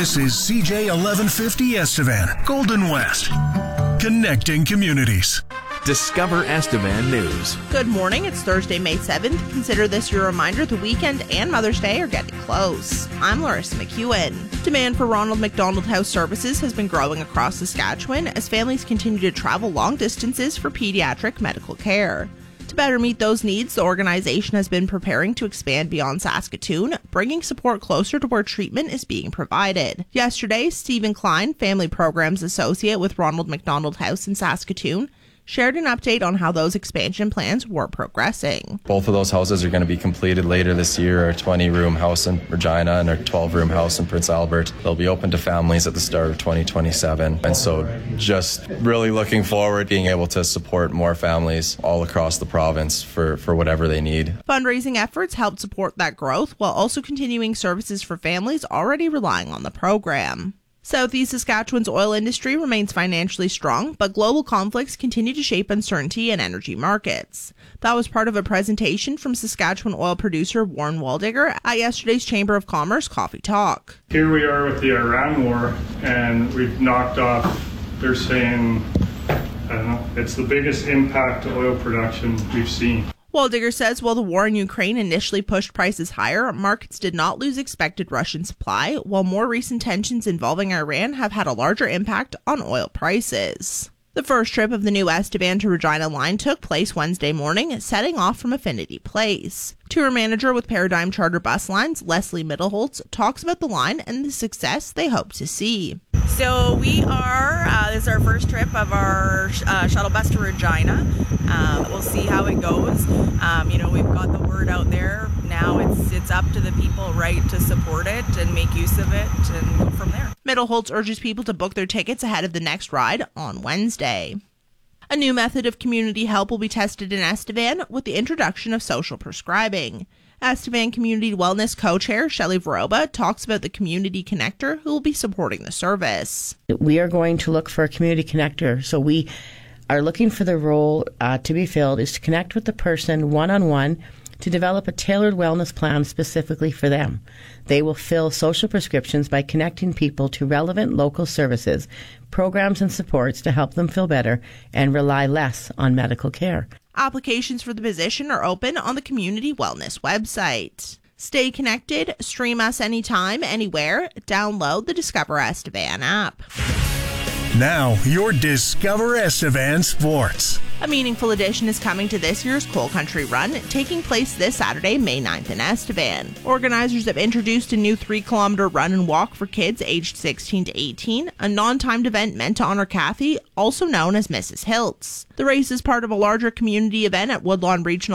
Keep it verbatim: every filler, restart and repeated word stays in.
This is C J eleven fifty Estevan, Golden West. Connecting communities. Discover Estevan News. Good morning. It's Thursday, May seventh. Consider this your reminder the weekend and Mother's Day are getting close. I'm Larissa McEwen. Demand for Ronald McDonald House services has been growing across Saskatchewan as families continue to travel long distances for pediatric medical care. To better meet those needs, the organization has been preparing to expand beyond Saskatoon, bringing support closer to where treatment is being provided. Yesterday, Stephen Klein, Family Programs Associate with Ronald McDonald House in Saskatoon, shared an update on how those expansion plans were progressing. Both of those houses are going to be completed later this year, our twenty-room house in Regina and our twelve-room house in Prince Albert. They'll be open to families at the start of twenty twenty-seven. And so just really looking forward to being able to support more families all across the province for, for whatever they need. Fundraising efforts helped support that growth while also continuing services for families already relying on the program. Southeast Saskatchewan's oil industry remains financially strong, but global conflicts continue to shape uncertainty in energy markets. That was part of a presentation from Saskatchewan oil producer Warren Waldiger at yesterday's Chamber of Commerce Coffee Talk. Here we are with the Iran war, and we've knocked off, they're saying, I don't know, it's the biggest impact to oil production we've seen. Waldiger says while the war in Ukraine initially pushed prices higher, markets did not lose expected Russian supply, while more recent tensions involving Iran have had a larger impact on oil prices. The first trip of the new Estevan to Regina line took place Wednesday morning, setting off from Affinity Place. Tour manager with Paradigm Charter Bus Lines, Leslie Middleholtz, talks about the line and the success they hope to see. So we are, uh, this is our first trip of our uh, shuttle bus to Regina. Uh, we'll see how it goes. Um, you know, we've got the word out there. Now it's it's up to the people, right, to support it and make use of it and go from there. Middleholtz urges people to book their tickets ahead of the next ride on Wednesday. A new method of community help will be tested in Estevan with the introduction of social prescribing. Estevan Community Wellness Co-Chair Shelley Varoba talks about the Community Connector who will be supporting the service. We are going to look for a community connector. So we are looking for the role uh, to be filled is to connect with the person one-on-one to develop a tailored wellness plan specifically for them. They will fill social prescriptions by connecting people to relevant local services, programs and supports to help them feel better and rely less on medical care. Applications for the position are open on the Community Wellness website. Stay connected, stream us anytime, anywhere, download the Discover Estevan app. Now, your Discover Estevan Sports. A meaningful addition is coming to this year's Coal Country Run, taking place this Saturday, May ninth in Estevan. Organizers have introduced a new three-kilometer run and walk for kids aged sixteen to eighteen, a non-timed event meant to honor Kathy, also known as Missus Hiltz. The race is part of a larger community event at Woodlawn Regional